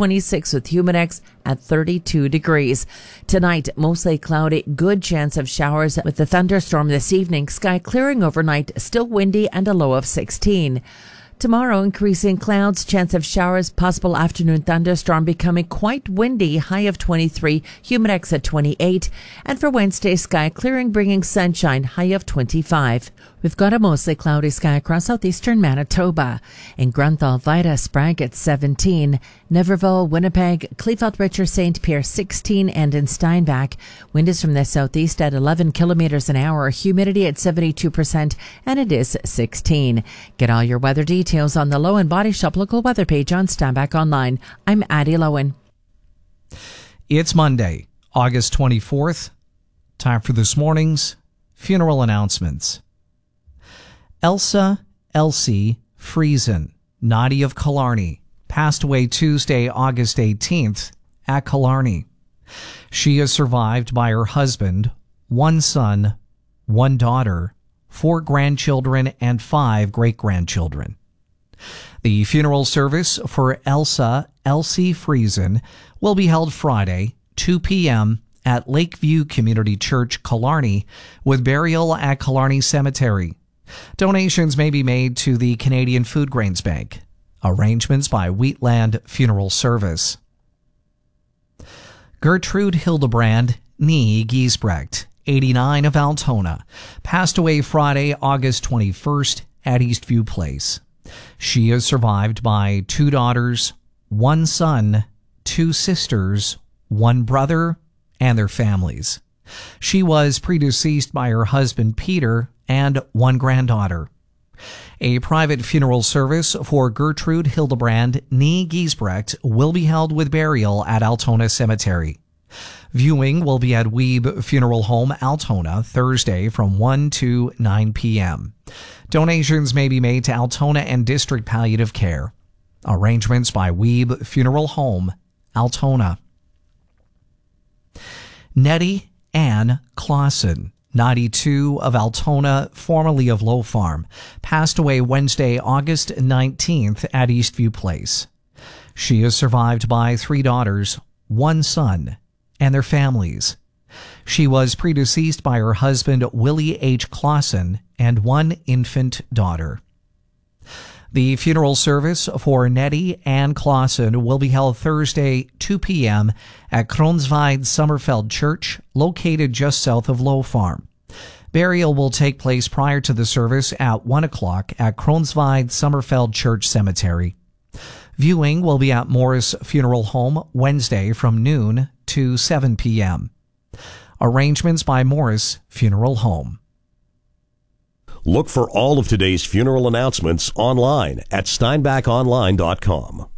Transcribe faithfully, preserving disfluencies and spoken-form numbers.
twenty-six with Humidex at thirty-two degrees. Tonight, mostly cloudy, good chance of showers with a thunderstorm this evening. Sky clearing overnight, still windy and a low of sixteen. Tomorrow, increasing clouds, chance of showers, possible afternoon thunderstorm, becoming quite windy, high of twenty-three, Humidex at twenty-eight. And for Wednesday, sky clearing, bringing sunshine, high of twenty-five. We've got a mostly cloudy sky across southeastern Manitoba. In Grunthal, Vida, Sprague at seventeen. Neverville, Winnipeg, Kleefeld, Richard, Saint Pierre sixteen. And in Steinbach, wind is from the southeast at eleven kilometers an hour. Humidity at seventy-two percent, and it is sixteen. Get all your weather details on the Lowen Body Shop local weather page on Steinbach Online. I'm Addie Lowen. It's Monday, August twenty-fourth. Time for this morning's funeral announcements. Elsa Elsie Friesen, Nadi of Killarney, passed away Tuesday, August eighteenth at Killarney. She is survived by her husband, one son, one daughter, four grandchildren, and five great-grandchildren. The funeral service for Elsa Elsie Friesen will be held Friday, two p.m. at Lakeview Community Church, Killarney, with burial at Killarney Cemetery. Donations may be made to the Canadian Food Grains Bank. Arrangements by Wheatland Funeral Service. Gertrude Hildebrand Nee Giesbrecht, eighty-nine, of Altona, passed away Friday, August twenty-first at Eastview Place. She is survived by two daughters, one son, two sisters, one brother, and their families. She was predeceased by her husband Peter and one granddaughter. A private funeral service for Gertrude Hildebrand Nee Giesbrecht will be held with burial at Altona Cemetery. Viewing will be at Weeb Funeral Home, Altona, Thursday from one to nine p.m. Donations may be made to Altona and District Palliative Care. Arrangements by Weeb Funeral Home, Altona. Nettie Ann Clausen, ninety-two, of Altona, formerly of Low Farm, passed away Wednesday, August nineteenth at Eastview Place. She is survived by three daughters, one son, and their families. She was predeceased by her husband Willie H. Clausen and one infant daughter. The funeral service for Nettie Ann Clausen will be held Thursday, two p.m. at Kronsweid Sommerfeld Church, located just south of Low Farm. Burial will take place prior to the service at one o'clock at Kronsweid Sommerfeld Church Cemetery. Viewing will be at Morris Funeral Home Wednesday from noon to seven p.m. Arrangements by Morris Funeral Home. Look for all of today's funeral announcements online at steinbach online dot com.